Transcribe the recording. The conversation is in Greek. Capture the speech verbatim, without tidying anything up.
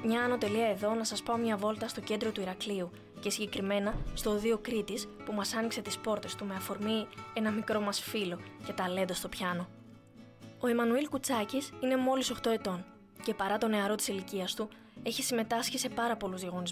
Μια ανωτελεία εδώ να σας πάω μια βόλτα στο κέντρο του Ηρακλείου και συγκεκριμένα στο Οδείο Κρήτης που μας άνοιξε τις πόρτες του με αφορμή ένα μικρό μας φίλο και ταλέντο στο πιάνο. Ο Εμμανουήλ Κουτσάκης είναι μόλις οκτώ ετών και παρά το νεαρό της ηλικίας του έχει συμμετάσχει σε πάρα πολλούς διαγωνισμούς.